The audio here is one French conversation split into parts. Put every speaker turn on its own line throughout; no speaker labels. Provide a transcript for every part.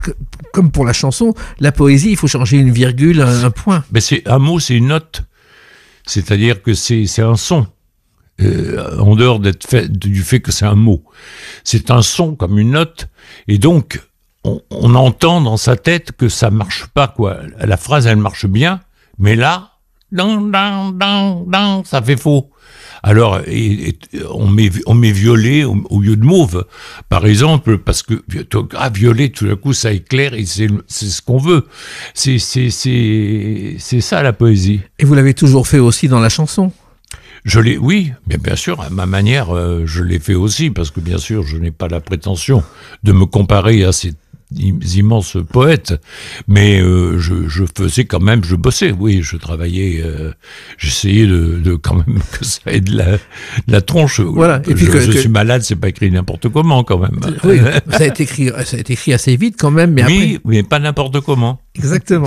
comme pour la chanson, la poésie, il faut changer une virgule, un point.
Mais un mot, c'est une note. C'est-à-dire que c'est un son. En dehors du fait que c'est un mot. C'est un son comme une note. Et donc, on entend dans sa tête que ça marche pas, quoi. La phrase, elle marche bien, mais là, ça fait faux. Alors, on met violet au lieu de mauve, par exemple, parce que violet, tout d'un coup, ça éclaire et c'est ce qu'on veut. C'est ça la poésie.
Et vous l'avez toujours fait aussi dans la chanson?
Oui, mais bien sûr, à ma manière, je l'ai fait aussi, parce que bien sûr, je n'ai pas la prétention de me comparer à ces immenses poètes, mais je faisais quand même, je bossais, oui, je travaillais, j'essayais de quand même que ça ait de la tronche.
Voilà.
Et puis je suis malade, c'est pas écrit n'importe comment quand même.
Oui, ça a été écrit assez vite quand même, mais
oui,
après...
mais pas n'importe comment.
Exactement.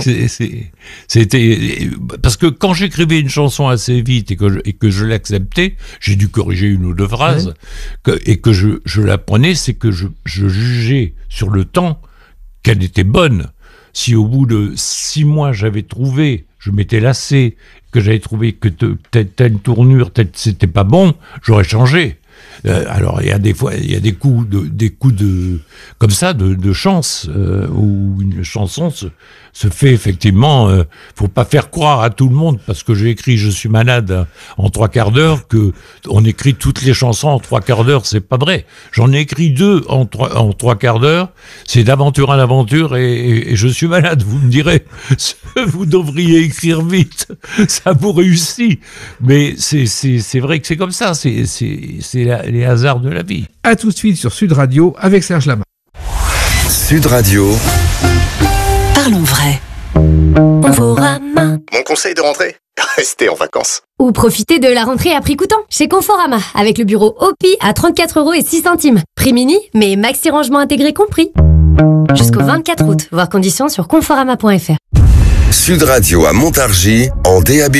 C'était parce que quand j'écrivais une chanson assez vite et que je l'acceptais, j'ai dû corriger une ou deux phrases, et que je la prenais, c'est que je jugeais sur le temps qu'elle était bonne. Si au bout de 6 mois j'avais trouvé, je m'étais lassé, que j'avais trouvé que telle tournure, c'était pas bon, j'aurais changé. Alors il y a des fois, il y a des coups de comme ça de chance où une chanson se fait effectivement. Faut pas faire croire à tout le monde parce que j'ai écrit Je suis malade en 3/4 d'heure que on écrit toutes les chansons en 3/4 d'heure. C'est pas vrai. J'en ai écrit 2 en 3/4 d'heure. C'est d'aventure en aventure et Je suis malade. Vous me direz, vous devriez écrire vite. Ça vous réussit. Mais c'est vrai que c'est comme ça. C'est les hasards de la vie.
À tout de suite sur Sud Radio avec Serge Lama.
Sud Radio.
Parlons vrai.
Conforama.
Mon conseil de rentrée, restez en vacances.
Ou profitez de la rentrée à prix coûtant chez Conforama avec le bureau OPI à 34,06 €. Prix mini, mais maxi rangement intégré compris. Jusqu'au 24 août, voir conditions sur conforama.fr.
Sud Radio à Montargis en DAB+.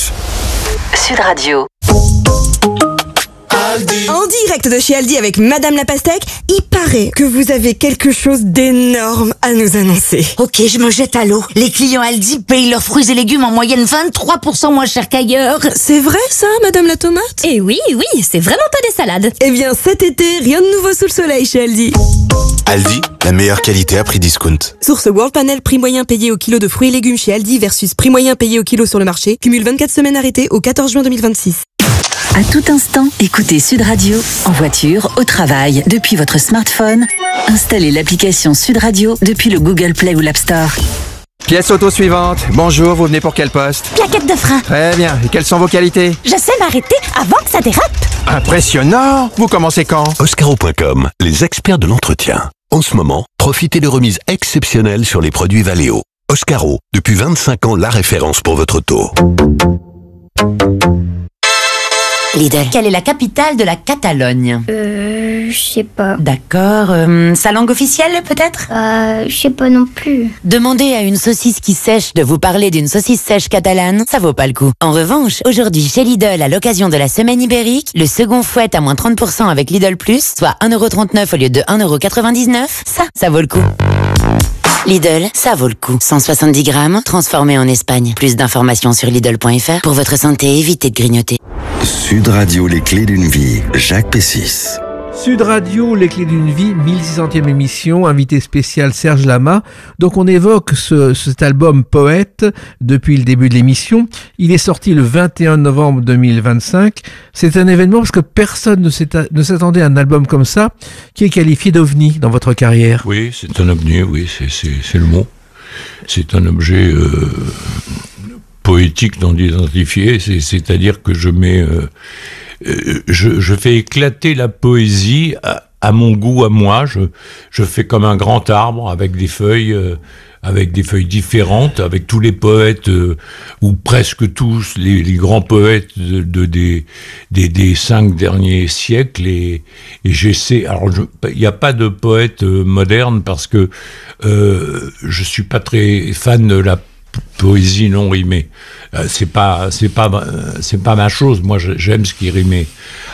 Sud Radio.
En direct de chez Aldi avec Madame la Pastèque, il paraît que vous avez quelque chose d'énorme à nous annoncer.
Ok, je me jette à l'eau. Les clients Aldi payent leurs fruits et légumes en moyenne 23% moins cher qu'ailleurs.
C'est vrai ça, Madame la Tomate?
Et oui, c'est vraiment pas des salades.
Eh bien, cet été, rien de nouveau sous le soleil chez Aldi.
Aldi, la meilleure qualité à prix discount.
Source World Panel, prix moyen payé au kilo de fruits et légumes chez Aldi versus prix moyen payé au kilo sur le marché. Cumule 24 semaines arrêtées au 14 juin 2026.
À tout instant, écoutez Sud Radio, en voiture, au travail, depuis votre smartphone. Installez l'application Sud Radio depuis le Google Play ou l'App Store.
Pièce auto suivante. Bonjour, vous venez pour quel poste?
Plaquette de frein.
Très bien. Et quelles sont vos qualités?
Je sais m'arrêter avant que ça dérape.
Impressionnant. Vous commencez quand?
Oscaro.com, les experts de l'entretien. En ce moment, profitez de remises exceptionnelles sur les produits Valeo. Oscaro, depuis 25 ans, la référence pour votre auto.
Lidl. Quelle est la capitale de la Catalogne?
Je sais pas.
D'accord. Sa langue officielle, peut-être?
Je sais pas non plus.
Demandez à une saucisse qui sèche de vous parler d'une saucisse sèche catalane, ça vaut pas le coup. En revanche, aujourd'hui chez Lidl, à l'occasion de la semaine ibérique, le second fouette à moins 30% avec Lidl Plus, soit 1,39 € au lieu de 1,99 €, ça vaut le coup. Lidl, ça vaut le coup. 170 grammes, transformé en Espagne. Plus d'informations sur Lidl.fr. Pour votre santé, évitez de grignoter.
Sud Radio, les clés d'une vie. Jacques Pessis.
Sud Radio, les clés d'une vie, 1600e émission, invité spécial Serge Lama. Donc on évoque cet album Poète depuis le début de l'émission. Il est sorti le 21 novembre 2025. C'est un événement parce que personne ne s'attendait à un album comme ça, qui est qualifié d'ovni dans votre carrière.
Oui, c'est un ovni, oui, c'est le mot. C'est un objet poétique non identifié, c'est-à-dire que je mets... je fais éclater la poésie à mon goût, à moi. Je fais comme un grand arbre avec des feuilles différentes, avec tous les poètes ou presque tous les grands poètes des 5 derniers siècles et j'essaie. Alors il n'y a pas de poète moderne parce que je suis pas très fan de la poésie non rimée. C'est pas ma chose. Moi, j'aime ce qui est rimé.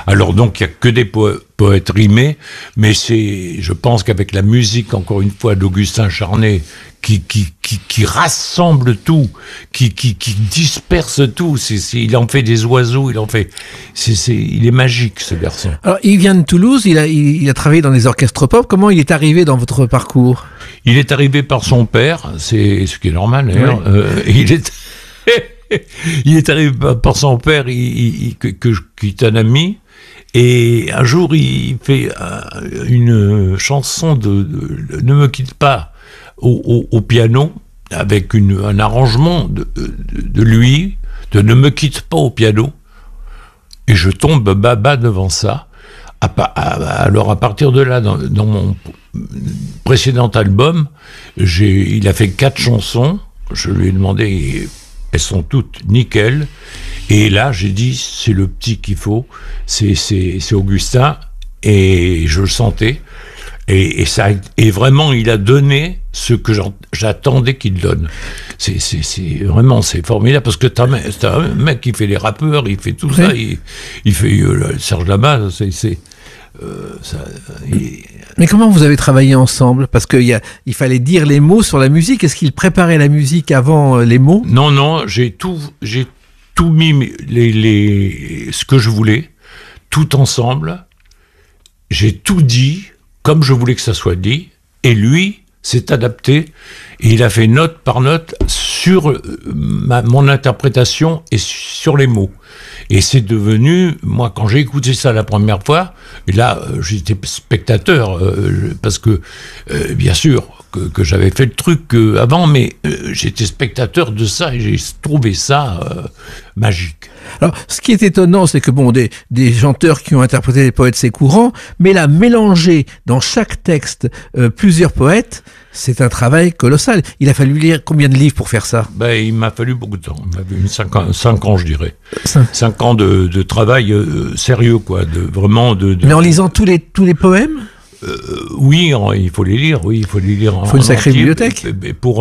Alors donc il n'y a que des poètes rimés, mais je pense qu'avec la musique, encore une fois, d'Augustin Charnay, qui rassemble tout, qui disperse tout, il en fait des oiseaux, il est magique, ce garçon.
Alors il vient de Toulouse, il a travaillé dans des orchestres pop. Comment il est arrivé dans votre parcours? Il
est arrivé par son père, c'est ce qui est normal d'ailleurs. Oui. Il est arrivé par son père, qui est un ami, et un jour il fait une chanson de Ne me quitte pas au piano, avec un arrangement de lui, de Ne me quitte pas au piano, et je tombe baba devant ça. Alors à partir de là, dans mon précédent album, il a fait 4 chansons, je lui ai demandé... Elles sont toutes nickel. Et là, j'ai dit, c'est le petit qu'il faut. C'est Augustin. Et je le sentais. Et vraiment, il a donné ce que j'attendais qu'il donne. C'est formidable. Parce que t'as un mec qui fait les rappeurs, il fait tout ça. Il fait Serge Lama.
Mais comment vous avez travaillé ensemble? Parce qu'il fallait dire les mots sur la musique. Est-ce qu'il préparait la musique avant les mots?
Non, j'ai tout mis ce que je voulais, tout ensemble. J'ai tout dit comme je voulais que ça soit dit, et lui s'est adapté, et il a fait note par note sur mon interprétation et sur les mots. Et c'est devenu, moi, quand j'ai écouté ça la première fois, et là, j'étais spectateur, parce que, bien sûr, que j'avais fait le truc avant, mais j'étais spectateur de ça, et j'ai trouvé ça magique.
Alors, ce qui est étonnant, c'est que, des chanteurs qui ont interprété les poètes, c'est courant, mais là, mélanger dans chaque texte plusieurs poètes, c'est un travail colossal. Il a fallu lire combien de livres pour faire ça?
Il m'a fallu beaucoup de temps. Il m'a fallu 5 ans, je dirais. 5 ans de travail sérieux, quoi.
Mais en lisant tous les poèmes?
Oui, il faut les lire. Oui, il faut les lire.
Il faut une sacrée bibliothèque.
Pour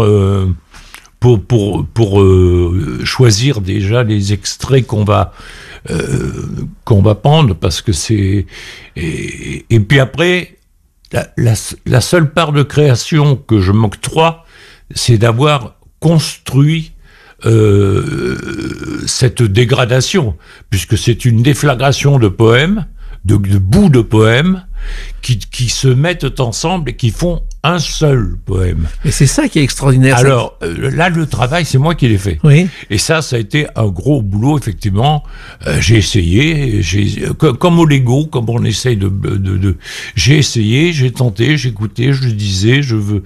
choisir déjà les extraits qu'on va prendre, parce que c'est... Et puis après... La seule part de création que je m'octroie, c'est d'avoir construit cette dégradation, puisque c'est une déflagration de poèmes, de bouts de poèmes, qui se mettent ensemble et qui font un seul poème.
Et c'est ça qui est extraordinaire.
Alors, là, le travail, c'est moi qui l'ai fait.
Oui.
Et ça a été un gros boulot, effectivement. J'ai essayé, comme au Lego, comme on essaye j'ai essayé, j'ai tenté, j'ai écouté, je disais,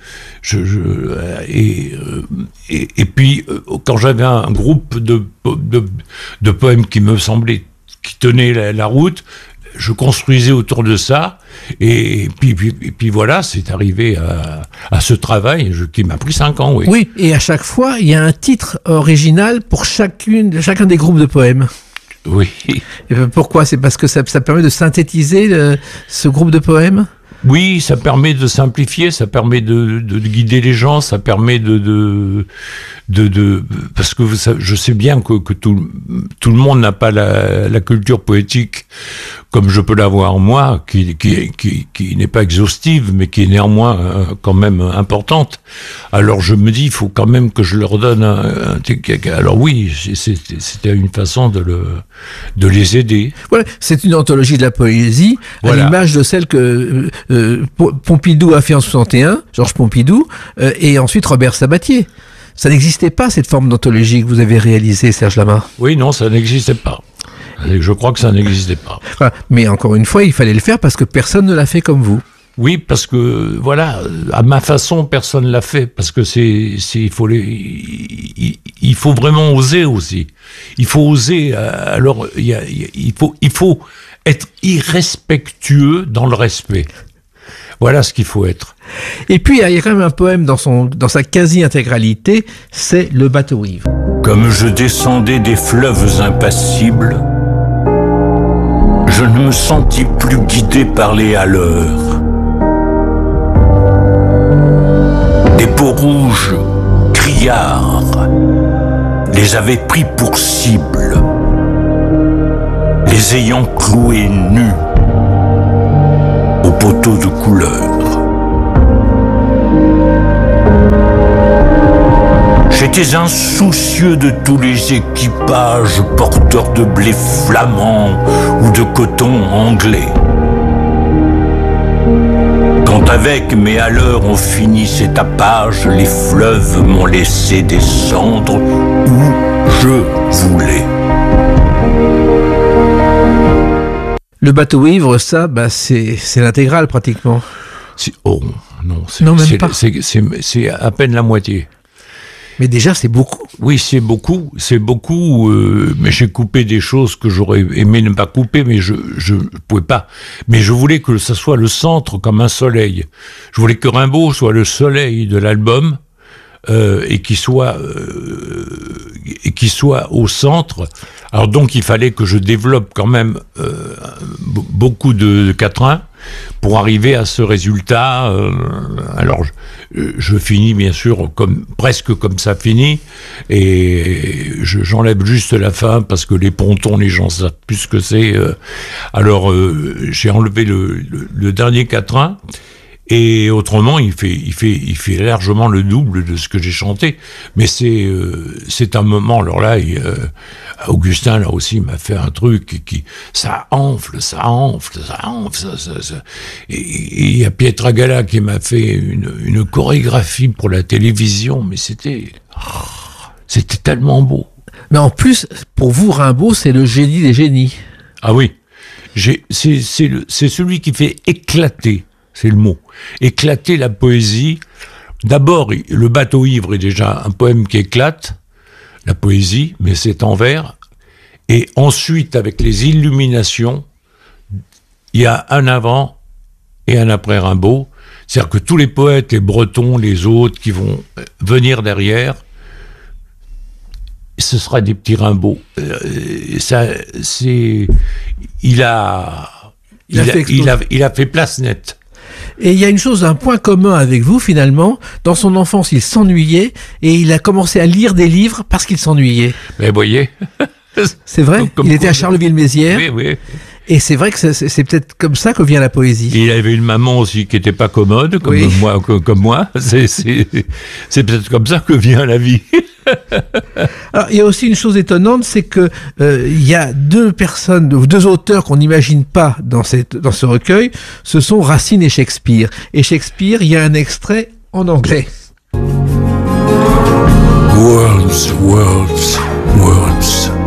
et puis, quand j'avais un groupe de poèmes qui me semblait, qui tenait la route, je construisais autour de ça, et puis voilà, c'est arrivé à ce travail qui m'a pris 5 ans, oui.
Oui, et à chaque fois, il y a un titre original pour chacun des groupes de poèmes.
Oui.
Et pourquoi? C'est parce que ça permet de synthétiser ce groupe de poèmes?
Oui, ça permet de simplifier, ça permet de guider les gens, ça permet parce que je sais bien que tout le monde n'a pas la culture poétique comme je peux l'avoir moi, qui n'est pas exhaustive, mais qui est néanmoins quand même importante. Alors je me dis, il faut quand même que je leur donne alors oui, c'était une façon de les aider.
Voilà, c'est une anthologie de la poésie, voilà, à l'image de celle que Pompidou a fait en 61, Georges Pompidou, et ensuite Robert Sabatier. Ça n'existait pas, cette forme d'anthologie que vous avez réalisée, Serge Lama?
Oui, non, ça n'existait pas. Je crois que ça n'existait pas.
Voilà. Mais encore une fois, il fallait le faire parce que personne ne l'a fait comme vous.
Oui, parce que, voilà, à ma façon, personne ne l'a fait. Parce que il faut vraiment oser aussi. Il faut oser. Alors, il faut être irrespectueux dans le respect. Voilà ce qu'il faut être.
Et puis, il y a quand même un poème dans sa quasi-intégralité, c'est Le bateau ivre.
Comme je descendais des fleuves impassibles, je ne me sentis plus guidé par les haleurs. Des peaux rouges, criards, les avaient pris pour cible. les ayant cloués nus au poteau de couleur. J'étais insoucieux de tous les équipages porteurs de blé flamand ou de coton anglais. Quand avec mes haleurs on finit cet tapage, les fleuves m'ont laissé descendre où je voulais.
Le bateau ivre, ça, c'est l'intégrale pratiquement.
Oh non,
même pas.
C'est à peine la moitié.
Mais déjà, c'est beaucoup.
Oui, c'est beaucoup, mais j'ai coupé des choses que j'aurais aimé ne pas couper, mais je pouvais pas. Mais je voulais que ça soit le centre comme un soleil. Je voulais que Rimbaud soit le soleil de l'album, et qu'il soit au centre. Alors donc, il fallait que je développe quand même beaucoup de quatrains pour arriver à ce résultat. Alors, je finis bien sûr presque comme ça finit, et j'enlève juste la fin parce que les pontons, les gens savent plus ce que c'est. Alors, j'ai enlevé le dernier quatrain. Et autrement, il fait largement le double de ce que j'ai chanté. Mais c'est un moment. Alors là, Augustin là aussi m'a fait un truc qui ça enfle. Et il y a Pietragala qui m'a fait une chorégraphie pour la télévision. Mais c'était tellement beau.
Mais en plus, pour vous, Rimbaud, c'est le génie des génies.
Ah oui, c'est celui qui fait éclater. C'est le mot. Éclater la poésie. D'abord, le bateau ivre est déjà un poème qui éclate la poésie, mais c'est en vers. Et ensuite, avec les illuminations, il y a un avant et un après Rimbaud. C'est-à-dire que tous les poètes, les Bretons, les autres qui vont venir derrière, ce sera des petits Rimbaud. Il a fait place nette.
Et il y a une chose, un point commun avec vous finalement. Dans son enfance, il s'ennuyait et il a commencé à lire des livres parce qu'il s'ennuyait.
Mais vous voyez,
c'est vrai. Il était à Charleville-Mézières.
Oui.
Et c'est vrai que c'est peut-être comme ça que vient la poésie.
Il avait une maman aussi qui n'était pas commode, comme moi. C'est peut-être comme ça que vient la vie.
Alors, il y a aussi une chose étonnante, c'est que il y a deux auteurs qu'on n'imagine pas dans ce recueil. Ce sont Racine et Shakespeare. Et Shakespeare, il y a un extrait en anglais.
Words, words, words.